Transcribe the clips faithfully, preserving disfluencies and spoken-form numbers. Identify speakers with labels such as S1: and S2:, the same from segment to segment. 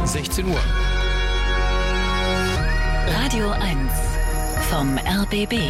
S1: sechzehn Uhr.
S2: Radio eins vom R B B.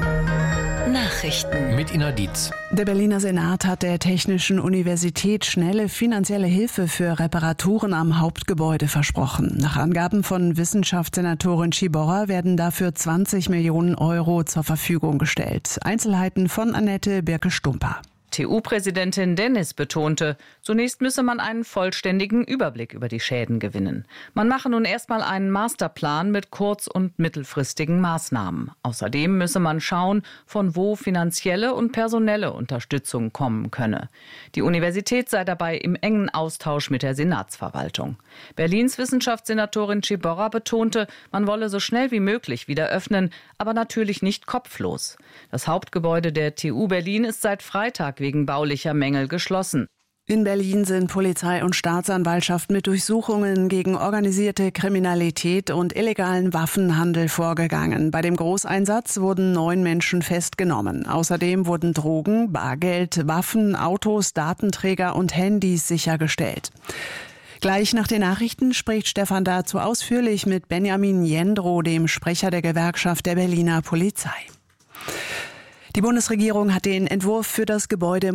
S2: Nachrichten
S1: mit Ina Dietz.
S3: Der Berliner Senat hat der Technischen Universität schnelle finanzielle Hilfe für Reparaturen am Hauptgebäude versprochen. Nach Angaben von Wissenschaftssenatorin Ciborra werden dafür zwanzig Millionen Euro zur Verfügung gestellt. Einzelheiten von Annette Birke-Stumper.
S4: T U-Präsidentin Dennis betonte, zunächst müsse man einen vollständigen Überblick über die Schäden gewinnen. Man mache nun erstmal einen Masterplan mit kurz- und mittelfristigen Maßnahmen. Außerdem müsse man schauen, von wo finanzielle und personelle Unterstützung kommen könne. Die Universität sei dabei im engen Austausch mit der Senatsverwaltung. Berlins Wissenschaftssenatorin Ciborra betonte, man wolle so schnell wie möglich wieder öffnen, aber natürlich nicht kopflos. Das Hauptgebäude der T U Berlin ist seit Freitag wegen baulicher Mängel geschlossen.
S3: In Berlin sind Polizei und Staatsanwaltschaft mit Durchsuchungen gegen organisierte Kriminalität und illegalen Waffenhandel vorgegangen. Bei dem Großeinsatz wurden neun Menschen festgenommen. Außerdem wurden Drogen, Bargeld, Waffen, Autos, Datenträger und Handys sichergestellt. Gleich nach den Nachrichten spricht Stefan dazu ausführlich mit Benjamin Jendrow, dem Sprecher der Gewerkschaft der Berliner Polizei. Die Bundesregierung hat den Entwurf für das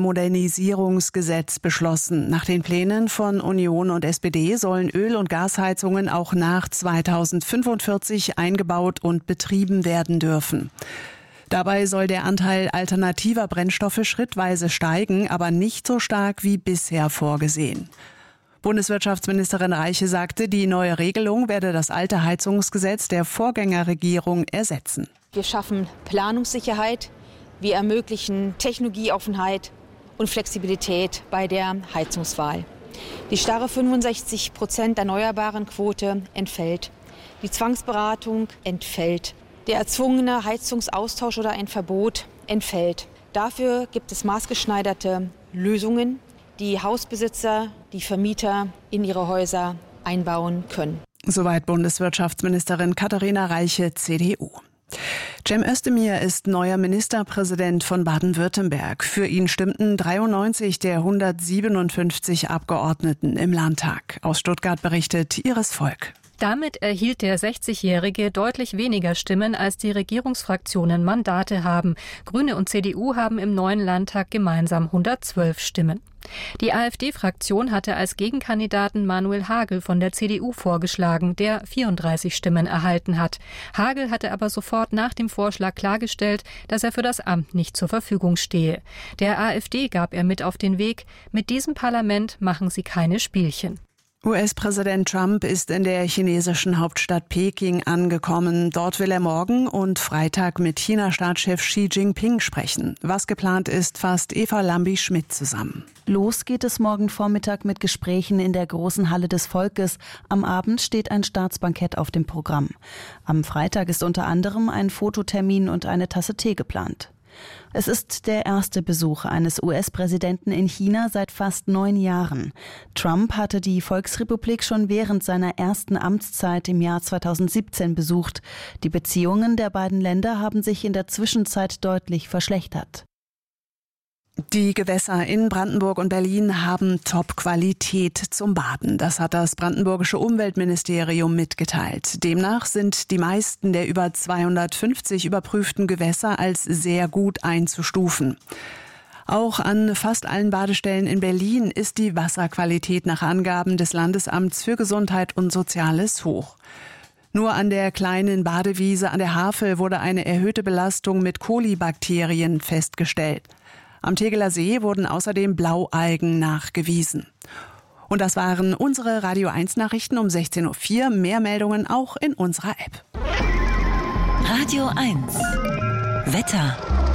S3: Gebäudemodernisierungsgesetz beschlossen. Nach den Plänen von Union und S P D sollen Öl- und Gasheizungen auch nach zweitausendfünfundvierzig eingebaut und betrieben werden dürfen. Dabei soll der Anteil alternativer Brennstoffe schrittweise steigen, aber nicht so stark wie bisher vorgesehen. Bundeswirtschaftsministerin Reiche sagte, die neue Regelung werde das alte Heizungsgesetz der Vorgängerregierung ersetzen.
S5: Wir schaffen Planungssicherheit. Wir ermöglichen Technologieoffenheit und Flexibilität bei der Heizungswahl. Die starre fünfundsechzig Prozent erneuerbaren Quote entfällt. Die Zwangsberatung entfällt. Der erzwungene Heizungsaustausch oder ein Verbot entfällt. Dafür gibt es maßgeschneiderte Lösungen, die Hausbesitzer, die Vermieter in ihre Häuser einbauen können.
S3: Soweit Bundeswirtschaftsministerin Katharina Reiche, C D U. Cem Özdemir ist neuer Ministerpräsident von Baden-Württemberg. Für ihn stimmten dreiundneunzig der hundertsiebenundfünfzig Abgeordneten im Landtag. Aus Stuttgart berichtet Iris Volk.
S6: Damit erhielt der sechzigjährige deutlich weniger Stimmen, als die Regierungsfraktionen Mandate haben. Grüne und C D U haben im neuen Landtag gemeinsam hundertzwölf Stimmen. Die AfD-Fraktion hatte als Gegenkandidaten Manuel Hagel von der C D U vorgeschlagen, der vierunddreißig Stimmen erhalten hat. Hagel hatte aber sofort nach dem Vorschlag klargestellt, dass er für das Amt nicht zur Verfügung stehe. Der AfD gab er mit auf den Weg: Mit diesem Parlament machen sie keine Spielchen.
S3: U S-Präsident Trump ist in der chinesischen Hauptstadt Peking angekommen. Dort will er morgen und Freitag mit China-Staatschef Xi Jinping sprechen. Was geplant ist, fasst Eva Lambi-Schmidt zusammen.
S7: Los geht es morgen Vormittag mit Gesprächen in der großen Halle des Volkes. Am Abend steht ein Staatsbankett auf dem Programm. Am Freitag ist unter anderem ein Fototermin und eine Tasse Tee geplant. Es ist der erste Besuch eines U S-Präsidenten in China seit fast neun Jahren. Trump hatte die Volksrepublik schon während seiner ersten Amtszeit im Jahr zweitausendsiebzehn besucht. Die Beziehungen der beiden Länder haben sich in der Zwischenzeit deutlich verschlechtert.
S3: Die Gewässer in Brandenburg und Berlin haben Top-Qualität zum Baden. Das hat das brandenburgische Umweltministerium mitgeteilt. Demnach sind die meisten der über zweihundertfünfzig überprüften Gewässer als sehr gut einzustufen. Auch an fast allen Badestellen in Berlin ist die Wasserqualität nach Angaben des Landesamts für Gesundheit und Soziales hoch. Nur an der kleinen Badewiese an der Havel wurde eine erhöhte Belastung mit Kolibakterien festgestellt. Am Tegeler See wurden außerdem Blaualgen nachgewiesen. Und das waren unsere Radio eins Nachrichten um sechzehn Uhr vier. Mehr Meldungen auch in unserer App.
S2: Radio eins Wetter.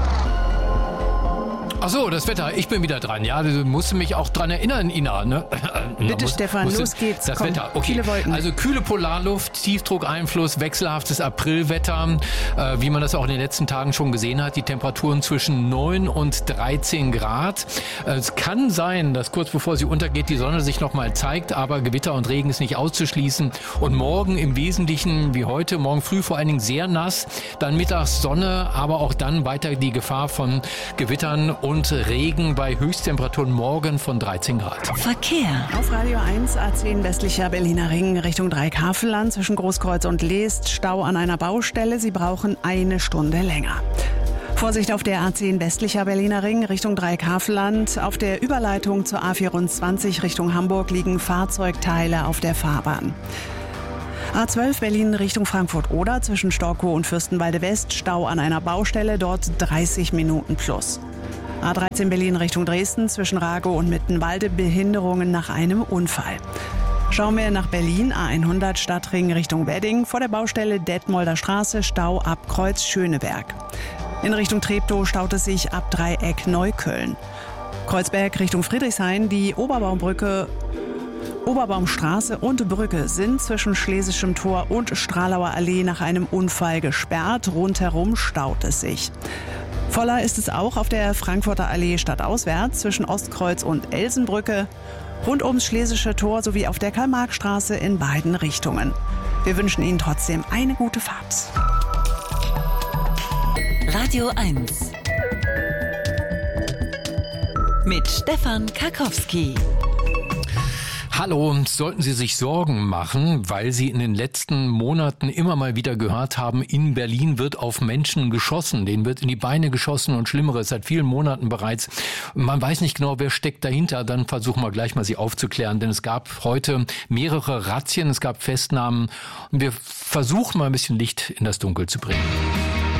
S1: Ach so, das Wetter. Ich bin wieder dran. Ja, du musst mich auch dran erinnern, Ina. Ne?
S3: Bitte,
S1: muss,
S3: Stefan, los geht's.
S1: Das
S3: Komm,
S1: Wetter. Okay.
S3: Viele Wolken.
S1: Also kühle Polarluft, Tiefdruckeinfluss, wechselhaftes Aprilwetter. Äh, wie man das auch in den letzten Tagen schon gesehen hat. Die Temperaturen zwischen neun und dreizehn Grad. Äh, es kann sein, dass kurz bevor sie untergeht, die Sonne sich nochmal zeigt. Aber Gewitter und Regen ist nicht auszuschließen. Und morgen im Wesentlichen wie heute, morgen früh vor allen Dingen sehr nass. Dann mittags Sonne, aber auch dann weiter die Gefahr von Gewittern und und Regen bei Höchsttemperaturen morgen von dreizehn Grad.
S2: Verkehr.
S3: Auf Radio eins A zehn westlicher Berliner Ring Richtung Dreikafelland zwischen Großkreuz und Leest. Stau an einer Baustelle. Sie brauchen eine Stunde länger. Vorsicht auf der A zehn westlicher Berliner Ring Richtung Dreikafelland. Auf der Überleitung zur A vierundzwanzig Richtung Hamburg liegen Fahrzeugteile auf der Fahrbahn. A zwölf Berlin Richtung Frankfurt-Oder zwischen Storkow und Fürstenwalde West. Stau an einer Baustelle, dort dreißig Minuten plus. A dreizehn Berlin Richtung Dresden zwischen Ragow und Mittenwalde. Behinderungen nach einem Unfall. Schauen wir nach Berlin, A hundert Stadtring Richtung Wedding. Vor der Baustelle Detmolder Straße, Stau ab Kreuz Schöneberg. In Richtung Treptow staut es sich ab Dreieck Neukölln. Kreuzberg Richtung Friedrichshain, die Oberbaumbrücke, Oberbaumstraße und Brücke sind zwischen Schlesischem Tor und Stralauer Allee nach einem Unfall gesperrt. Rundherum staut es sich. Voller ist es auch auf der Frankfurter Allee stadtauswärts zwischen Ostkreuz und Elsenbrücke, rund ums Schlesische Tor sowie auf der Karl-Marx-Straße in beiden Richtungen. Wir wünschen Ihnen trotzdem eine gute Fahrt.
S2: Radio eins mit Stefan Karkowski.
S1: Hallo, sollten Sie sich Sorgen machen, weil Sie in den letzten Monaten immer mal wieder gehört haben, in Berlin wird auf Menschen geschossen, denen wird in die Beine geschossen und Schlimmeres, seit vielen Monaten bereits. Man weiß nicht genau, wer steckt dahinter, dann versuchen wir gleich mal Sie aufzuklären, denn es gab heute mehrere Razzien, es gab Festnahmen und wir versuchen mal ein bisschen Licht in das Dunkel zu bringen.